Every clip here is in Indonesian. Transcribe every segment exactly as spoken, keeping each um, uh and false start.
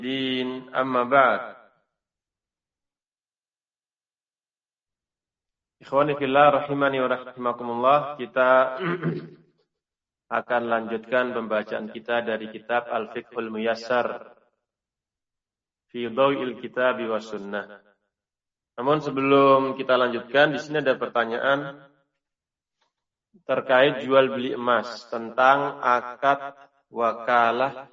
Din amma ba'd. Ikhwani fillah rahimani wa rahimakumullah, kita akan lanjutkan pembacaan kita dari kitab Al-Fiqhul Muyassar fi Dhaw'il Kitab wa Sunnah. Namun sebelum kita lanjutkan, di sini ada pertanyaan terkait jual beli emas, tentang akad wakalah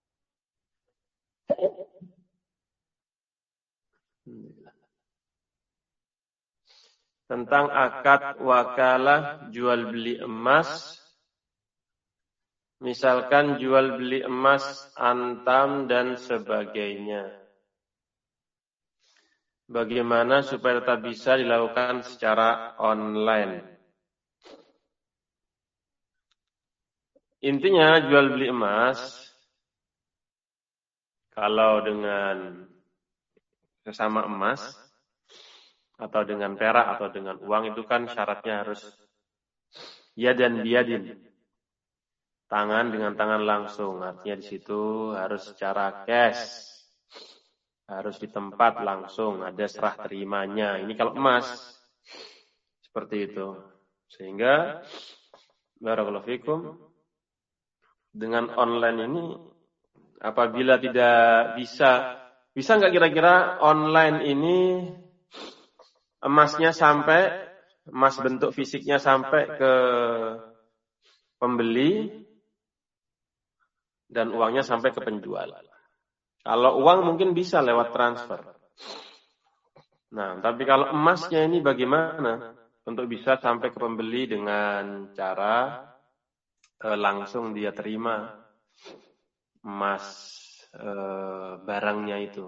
tentang akad wakalah jual beli emas. Misalkan jual beli emas antam dan sebagainya. Bagaimana supaya tetap bisa dilakukan secara online? Intinya jual beli emas, kalau dengan sesama emas, atau dengan perak atau dengan uang, itu kan syaratnya harus yadan biyadin, tangan dengan tangan langsung. Artinya di situ harus secara cash, harus di tempat langsung, ada serah terimanya. Ini kalau emas seperti itu. Sehingga barakallahu fikum, dengan online ini apabila tidak bisa, bisa nggak kira-kira online ini emasnya sampai, emas bentuk fisiknya sampai ke pembeli dan uangnya sampai ke penjual. Kalau uang mungkin bisa lewat transfer. Nah, tapi kalau emasnya ini bagaimana untuk bisa sampai ke pembeli dengan cara eh, langsung dia terima emas eh, barangnya itu.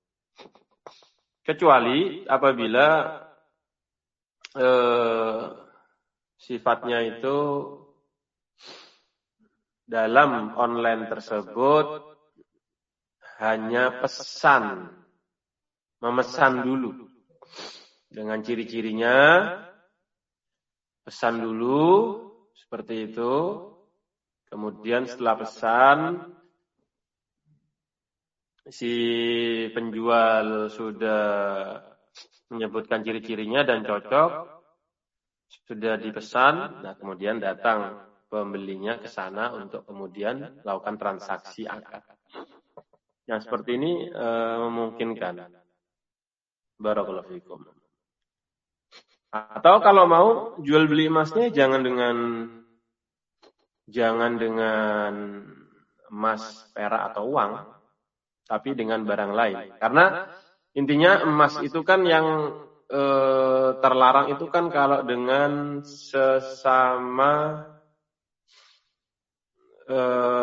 Kecuali apabila eh, sifatnya itu dalam online tersebut hanya pesan, memesan dulu dengan ciri-cirinya, pesan dulu seperti itu. Kemudian setelah pesan, si penjual sudah menyebutkan ciri-cirinya dan cocok, sudah dipesan, nah kemudian datang pembelinya ke sana untuk kemudian melakukan transaksi akad. Yang seperti ini e, memungkinkan. Barakallahu fikum. Atau kalau mau jual beli emasnya jangan dengan jangan dengan emas, perak atau uang, tapi dengan barang lain. Karena intinya emas itu kan yang e, terlarang itu kan kalau dengan sesama e,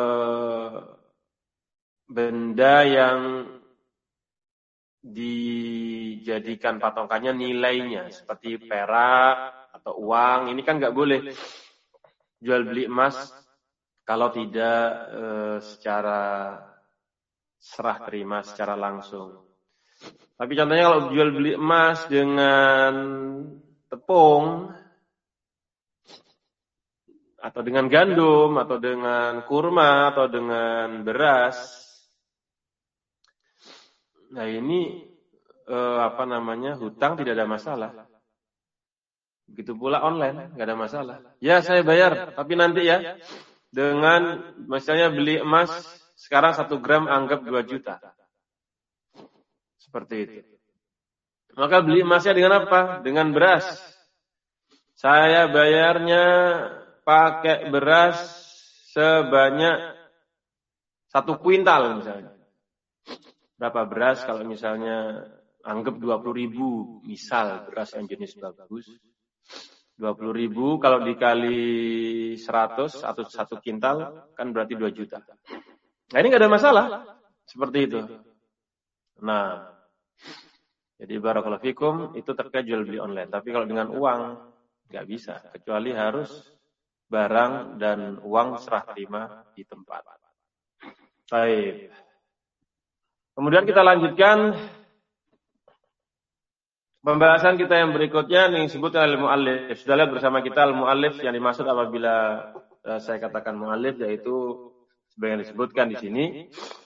benda yang dijadikan patokannya nilainya, seperti perak atau uang. Ini kan nggak boleh jual beli emas kalau tidak e, secara serah terima secara langsung. Tapi contohnya kalau jual beli emas dengan tepung, atau dengan gandum, atau dengan kurma, atau dengan beras, nah ini eh, apa namanya, hutang tidak ada masalah. Begitu pula online, nggak ada masalah. Ya saya bayar, tapi nanti ya, dengan misalnya beli emas sekarang satu gram anggap dua juta. Seperti itu. Maka beli emasnya dengan apa? Dengan beras. Saya bayarnya pakai beras sebanyak satu kuintal misalnya. Berapa beras kalau misalnya anggap dua puluh ribu, misal beras yang jenis bagus. dua puluh ribu kalau dikali seratus atau satu kintal kan berarti dua juta. Nah ini nggak ada masalah. Seperti itu. Nah, jadi barakallahu fikum, itu terkait jual beli online. Tapi kalau dengan uang nggak bisa, kecuali harus barang dan uang serah terima di tempat. Baik. Kemudian kita lanjutkan pembahasan kita yang berikutnya yang disebut oleh muallif. Sudah lihat bersama kita al-muallif yang dimaksud apabila saya katakan muallif, yaitu sebagai yang disebutkan di sini